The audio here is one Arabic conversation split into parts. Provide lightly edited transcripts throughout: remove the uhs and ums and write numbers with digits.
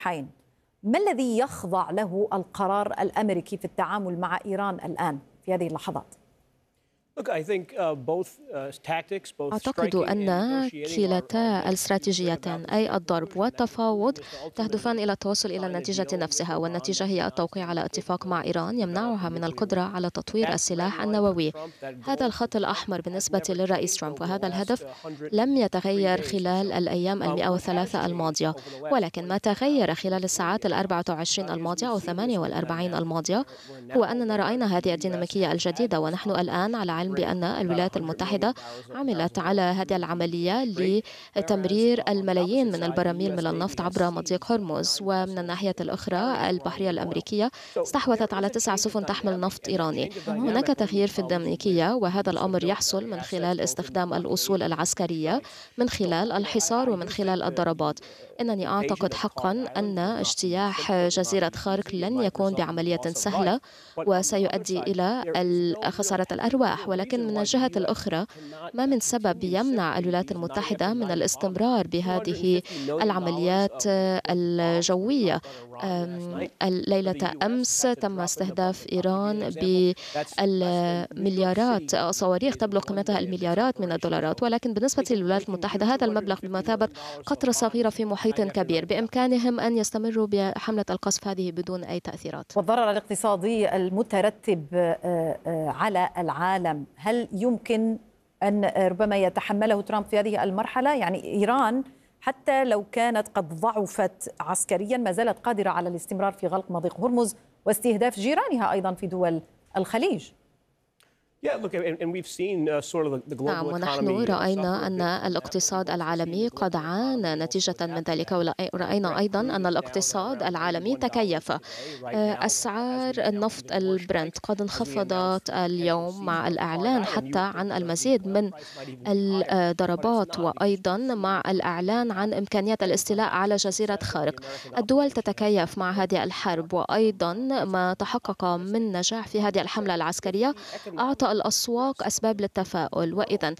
حين. ما الذي يخضع له القرار الأمريكي في التعامل مع إيران الآن في هذه اللحظات؟ أعتقد أن كلتا الاستراتيجيتان أي الضرب والتفاوض تهدفان إلى التوصل إلى النتيجة نفسها، والنتيجة هي التوقيع على اتفاق مع إيران يمنعها من القدرة على تطوير السلاح النووي. هذا الخط الأحمر بالنسبة للرئيس ترامب، وهذا الهدف لم يتغير خلال الأيام 103 الماضية، ولكن ما تغير خلال الساعات 24 الماضية أو 48 الماضية هو أننا رأينا هذه الديناميكية الجديدة. ونحن الآن على علم بأن الولايات المتحدة عملت على هذه العملية لتمرير الملايين من البراميل من النفط عبر مضيق هرمز، ومن الناحية الأخرى البحرية الأمريكية استحوذت على 9 سفن تحمل نفط إيراني. هناك تغيير في الديناميكية، وهذا الأمر يحصل من خلال استخدام الأصول العسكرية، من خلال الحصار ومن خلال الضربات. إنني أعتقد حقا أن اجتياح جزيرة خارق لن يكون بعملية سهلة وسيؤدي إلى خسارة الأرواح، ولكن من الجهة الأخرى ما من سبب يمنع الولايات المتحدة من الاستمرار بهذه العمليات الجوية. ليلة أمس تم استهداف إيران بالمليارات صواريخ تبلغ قيمتها المليارات من الدولارات، ولكن بالنسبة للولايات المتحدة هذا المبلغ بمثابة قطرة صغيرة في محيط كبير، بإمكانهم أن يستمروا بحملة القصف هذه بدون أي تأثيرات. والضرر الاقتصادي المترتب على العالم، هل يمكن أن ربما يتحمله ترامب في هذه المرحلة؟ يعني إيران حتى لو كانت قد ضعفت عسكريا ما زالت قادرة على الاستمرار في غلق مضيق هرمز واستهداف جيرانها أيضا في دول الخليج. نعم، ونحن رأينا أن الاقتصاد العالمي قد عانى نتيجة من ذلك، ورأينا أيضا أن الاقتصاد العالمي تكيف. أسعار النفط البرنت قد انخفضت اليوم مع الإعلان حتى عن المزيد من الضربات، وأيضا مع الإعلان عن إمكانية الاستيلاء على جزيرة خارق. الدول تتكيف مع هذه الحرب، وأيضا ما تحقق من نجاح في هذه الحملة العسكرية أعطى الأسواق أسباب للتفاؤل. وإذا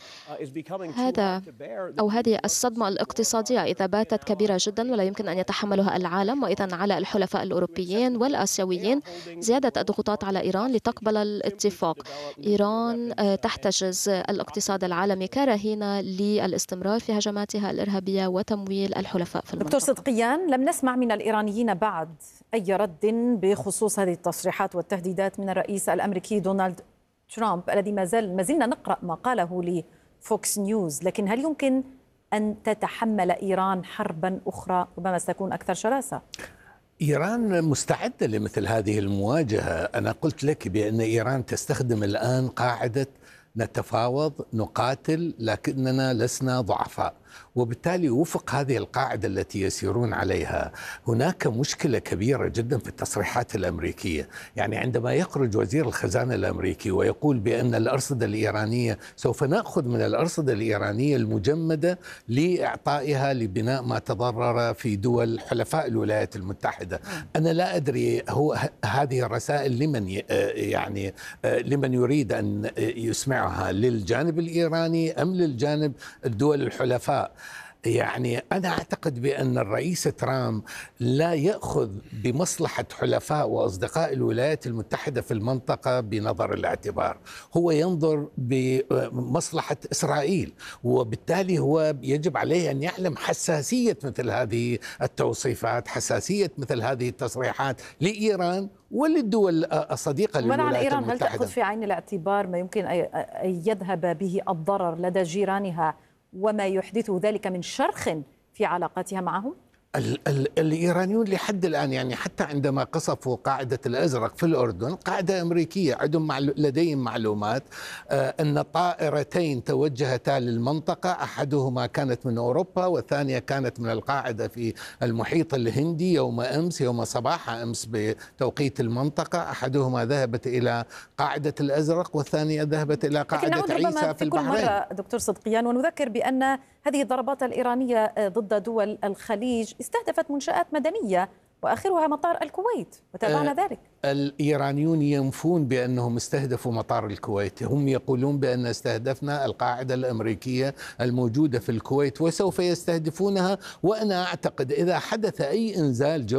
هذه الصدمة الاقتصادية إذا باتت كبيرة جدا ولا يمكن أن يتحملها العالم، وإذا على الحلفاء الأوروبيين والآسيويين زيادة الضغوطات على إيران لتقبل الاتفاق. إيران تحتجز الاقتصاد العالمي كرهينة للاستمرار في هجماتها الإرهابية وتمويل الحلفاء في المنطقة. دكتور صدقيان، لم نسمع من الإيرانيين بعد أي رد بخصوص هذه التصريحات والتهديدات من الرئيس الأمريكي دونالد ترامب الذي ما زلنا نقرأ ما قاله لفوكس نيوز، لكن هل يمكن أن تتحمل إيران حربا أخرى ربما ستكون أكثر شراسة؟ إيران مستعدة لمثل هذه المواجهة. أنا قلت لك بأن إيران تستخدم الآن قاعدة نتفاوض نقاتل لكننا لسنا ضعفاء، وبالتالي وفق هذه القاعدة التي يسيرون عليها هناك مشكلة كبيرة جدا في التصريحات الأمريكية. يعني عندما يخرج وزير الخزانة الأمريكي ويقول بأن الأرصدة الإيرانية سوف نأخذ من الأرصدة الإيرانية المجمدة لإعطائها لبناء ما تضرر في دول حلفاء الولايات المتحدة، أنا لا أدري هو هذه الرسائل لمن يريد أن يسمعها، للجانب الإيراني أم للجانب الدول الحلفاء؟ يعني أنا أعتقد بأن الرئيس ترامب لا يأخذ بمصلحة حلفاء وأصدقاء الولايات المتحدة في المنطقة بنظر الاعتبار، هو ينظر بمصلحة إسرائيل، وبالتالي هو يجب عليه أن يعلم حساسية مثل هذه التوصيفات، حساسية مثل هذه التصريحات لإيران وللدول الصديقة للولايات المتحدة. هل تأخذ في عين الاعتبار ما يمكن أن يذهب به الضرر لدى جيرانها وما يحدثه ذلك من شرخ في علاقاتها معهم؟ الإيرانيون لحد الآن، يعني حتى عندما قصفوا قاعدة الأزرق في الأردن، قاعدة أمريكية، لديهم معلومات أن طائرتين توجهتا للمنطقة، أحدهما كانت من أوروبا والثانية كانت من القاعدة في المحيط الهندي يوم صباح أمس بتوقيت المنطقة، أحدهما ذهبت إلى قاعدة الأزرق والثانية ذهبت إلى قاعدة عيسى في البحرين. مرة دكتور صدقيان، ونذكر بأن هذه الضربات الإيرانية ضد دول الخليج استهدفت منشآت مدنية وآخرها مطار الكويت، وتابعنا ذلك. الإيرانيون ينفون بأنهم استهدفوا مطار الكويت، هم يقولون بأن استهدفنا القاعدة الأمريكية الموجودة في الكويت وسوف يستهدفونها. وأنا أعتقد إذا حدث أي إنزال